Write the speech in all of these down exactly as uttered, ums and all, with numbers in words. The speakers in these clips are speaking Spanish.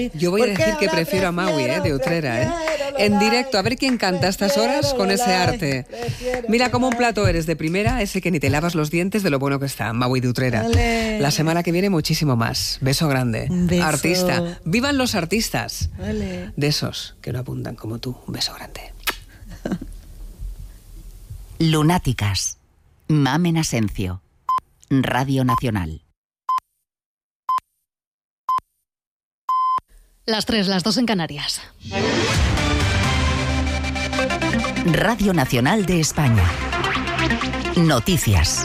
Yo voy a decir que prefiero a Maui, ¿eh? de Utrera, ¿eh? En directo, a ver quién canta a estas horas con ese arte. Mira cómo un plato eres de primera, ese que ni te lavas los dientes de lo bueno que está, Maui de Utrera. Vale. La semana que viene muchísimo más. Beso grande. Un beso. Artista. ¡Vivan los artistas! Vale. De esos que no apuntan como tú. Un beso grande. Lunáticas. Mamen Asencio. Radio Nacional. Las tres, las dos en Canarias. Radio Nacional de España. Noticias.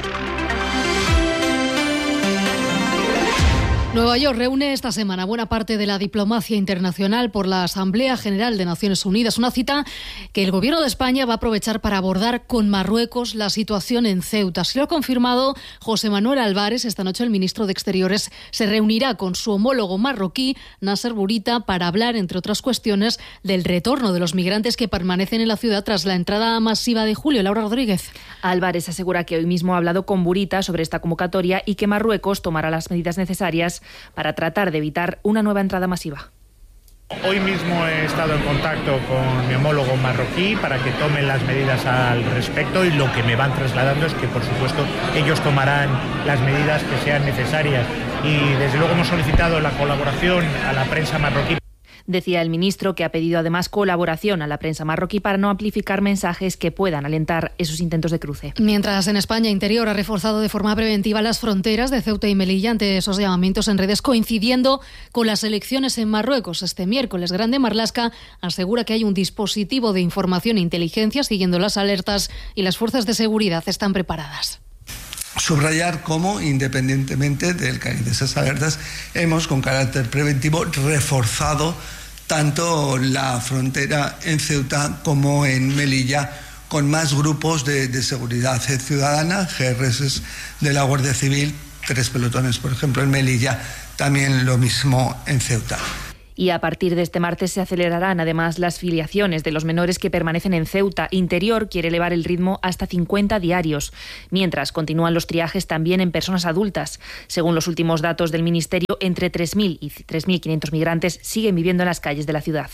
Nueva York reúne esta semana buena parte de la diplomacia internacional por la Asamblea General de Naciones Unidas, una cita que el Gobierno de España va a aprovechar para abordar con Marruecos la situación en Ceuta. Se lo ha confirmado José Manuel Álvarez. Esta noche el ministro de Exteriores se reunirá con su homólogo marroquí, Nasser Bourita, para hablar, entre otras cuestiones, del retorno de los migrantes que permanecen en la ciudad tras la entrada masiva de julio. Laura Rodríguez. Álvarez asegura que hoy mismo ha hablado con Bourita sobre esta convocatoria y que Marruecos tomará las medidas necesarias para tratar de evitar una nueva entrada masiva. Hoy mismo he estado en contacto con mi homólogo marroquí para que tomen las medidas al respecto, y lo que me van trasladando es que, por supuesto, ellos tomarán las medidas que sean necesarias, y desde luego hemos solicitado la colaboración a la prensa marroquí. Decía el ministro que ha pedido además colaboración a la prensa marroquí para no amplificar mensajes que puedan alentar esos intentos de cruce. Mientras en España, Interior ha reforzado de forma preventiva las fronteras de Ceuta y Melilla ante esos llamamientos en redes, coincidiendo con las elecciones en Marruecos. Este miércoles, Grande Marlaska asegura que hay un dispositivo de información e inteligencia siguiendo las alertas y las fuerzas de seguridad están preparadas. Subrayar cómo, independientemente del caer de esas alertas, hemos, con carácter preventivo, reforzado tanto la frontera en Ceuta como en Melilla, con más grupos de, de seguridad ciudadana, G R S de la Guardia Civil, tres pelotones, por ejemplo, en Melilla, también lo mismo en Ceuta. Y a partir de este martes se acelerarán además las filiaciones de los menores que permanecen en Ceuta. Interior quiere elevar el ritmo hasta cincuenta diarios, mientras continúan los triajes también en personas adultas. Según los últimos datos del Ministerio, entre tres mil y tres mil quinientos migrantes siguen viviendo en las calles de la ciudad.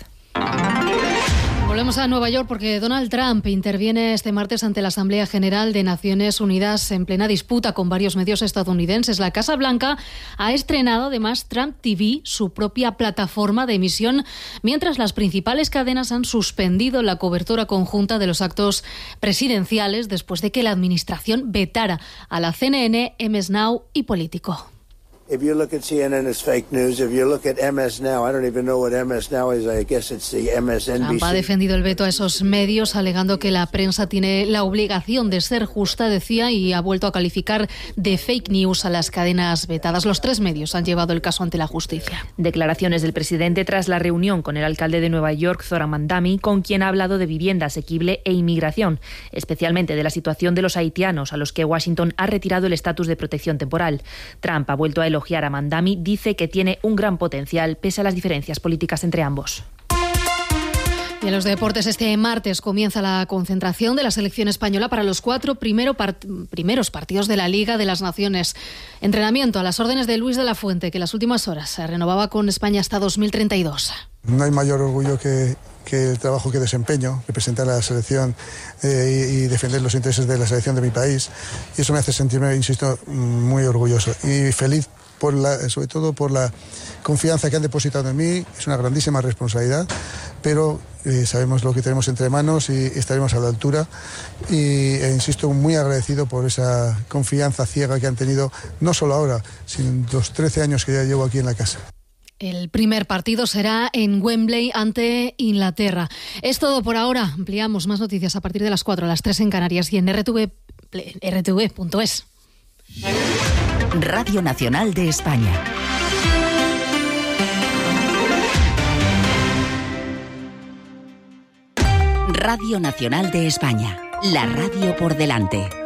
Volvemos a Nueva York porque Donald Trump interviene este martes ante la Asamblea General de Naciones Unidas en plena disputa con varios medios estadounidenses. La Casa Blanca ha estrenado además Trump T V, su propia plataforma de emisión, mientras las principales cadenas han suspendido la cobertura conjunta de los actos presidenciales después de que la administración vetara a la C N N, M S Now y Político. If you look at C N N, it's fake news. If you look at M S Now, I don't even know what M S Now is. I guess it's the M S N B C. Trump ha defendido el veto a esos medios, alegando que la prensa tiene la obligación de ser justa, decía, y ha vuelto a calificar de fake news a las cadenas vetadas. Los tres medios han llevado el caso ante la justicia. Declaraciones del presidente tras la reunión con el alcalde de Nueva York, Zoran Mandami, con quien ha hablado de vivienda asequible e inmigración, especialmente de la situación de los haitianos, a los que Washington ha retirado el estatus de protección temporal. Trump ha vuelto a elogiar a Mandami, dice que tiene un gran potencial pese a las diferencias políticas entre ambos. Y en los deportes, este martes comienza la concentración de la selección española para los cuatro primero part- primeros partidos de la Liga de las Naciones. Entrenamiento a las órdenes de Luis de la Fuente, que en las últimas horas se renovaba con España hasta dos mil treinta y dos. No hay mayor orgullo que, que el trabajo que desempeño, representar a la selección eh, y, y defender los intereses de la selección de mi país. Y eso me hace sentirme, insisto, muy orgulloso y feliz, por la, sobre todo por la confianza que han depositado en mí. Es una grandísima responsabilidad, pero eh, sabemos lo que tenemos entre manos y estaremos a la altura. Y e insisto, muy agradecido por esa confianza ciega que han tenido, no solo ahora, sino en los trece años que ya llevo aquí en la casa. El primer partido será en Wembley ante Inglaterra. Es todo por ahora. Ampliamos más noticias a partir de las cuatro, a las tres en Canarias y en R T V punto es. Radio Nacional de España. Radio Nacional de España. La radio por delante.